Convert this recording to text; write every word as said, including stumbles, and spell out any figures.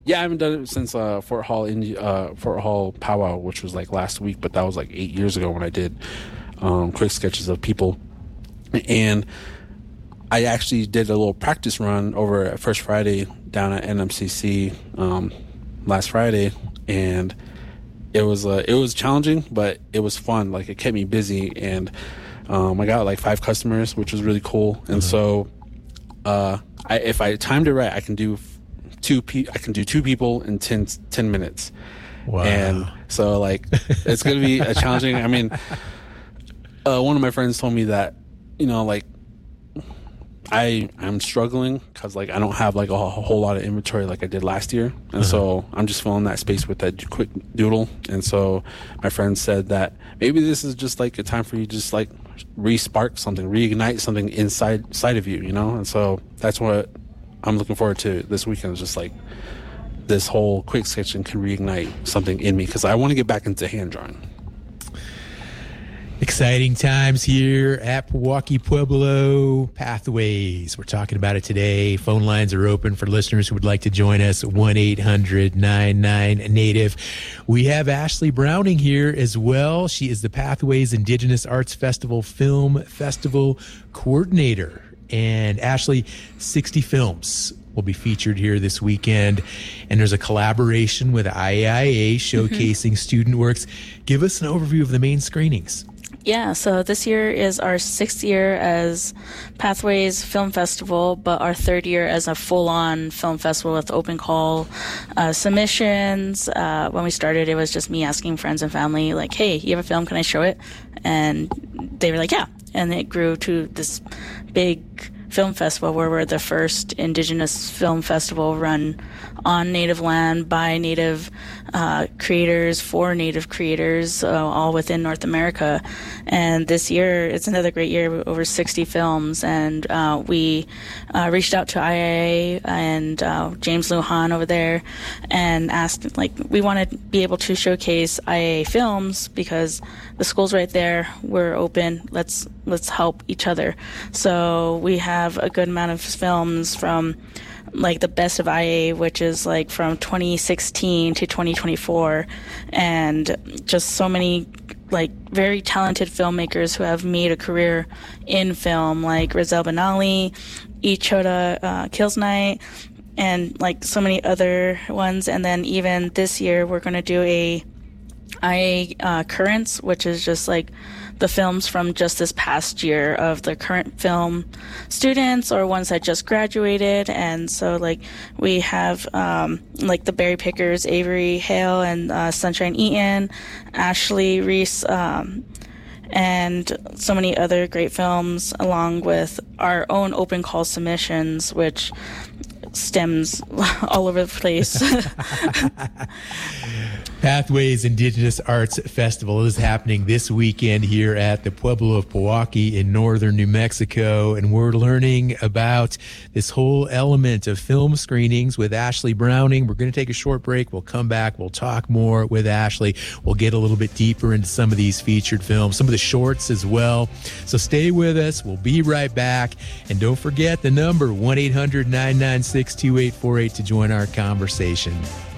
Yeah, I haven't done it since uh, Fort Hall, Indi- uh, Fort Hall Powwow, which was like last week, but that was like eight years ago when I did um, quick sketches of people. And I actually did a little practice run over at First Friday down at N M C C um, last Friday, and it was uh, it was challenging, but it was fun. Like, it kept me busy, and um, I got like five customers, which was really cool. And mm-hmm. so, uh, I, if I timed it right, I can do two. Pe- I can do two people in ten, ten minutes. Wow! And so, like, it's going to be a challenging. I mean, uh, one of my friends told me that, you know, like, I I'm struggling because, like, I don't have like a, a whole lot of inventory like I did last year, and uh-huh. so I'm just filling that space with that quick doodle. And so my friend said that maybe this is just like a time for you to just like re-spark something, reignite something inside inside of you, you know. And so that's what I'm looking forward to this weekend. Is just like this whole quick sketching can reignite something in me, because I want to get back into hand drawing. Exciting times here at Pewaukee Pueblo Pathways. We're talking about it today. Phone lines are open for listeners who would like to join us, one eight hundred nine nine native. We have Ashley Browning here as well. She is the Pathways Indigenous Arts Festival Film Festival Coordinator. And Ashley, sixty films will be featured here this weekend. And there's a collaboration with I A I A showcasing mm-hmm. student works. Give us an overview of the main screenings. Yeah, so this year is our sixth year as Pathways Film Festival, but our third year as a full-on film festival with open call uh, submissions. Uh, when we started, it was just me asking friends and family, like, hey, you have a film, can I show it? And they were like, yeah. And it grew to this big film festival where we're the first Indigenous film festival run on Native land by Native uh, creators for Native creators, uh, all within North America. And this year, it's another great year, over sixty films. And uh, we uh, reached out to I A A and uh, James Lujan over there and asked, like, we want to be able to showcase I A A films because the school's right there. We're open. Let's let's help each other. So we have a good amount of films from like the best of I A A, which is like from twenty sixteen to twenty twenty-four, and just so many like very talented filmmakers who have made a career in film, like Rizal Benali, Ichota uh, Kills Night, and like so many other ones. And then even this year we're going to do a I A A uh, Currents, which is just like the films from just this past year of the current film students or ones that just graduated. And so like we have um, like the Berry Pickers, Avery Hale and uh, Sunshine Eaton, Ashley Reese, um, and so many other great films, along with our own open call submissions, which stems all over the place. Pathways Indigenous Arts Festival is happening this weekend here at the Pueblo of Pewaukee in northern New Mexico, and we're learning about this whole element of film screenings with Ashley Browning. We're going to take a short break. We'll come back. We'll talk more with Ashley. We'll get a little bit deeper into some of these featured films, some of the shorts as well. So stay with us. We'll be right back. And don't forget the number, one eight hundred nine nine six two eight four eight to join our conversation.